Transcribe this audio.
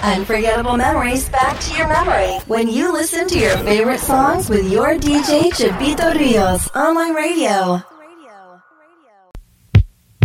Unforgettable memories back to your memory when you listen to your favorite songs with your DJ Chipito Rios. Online radio.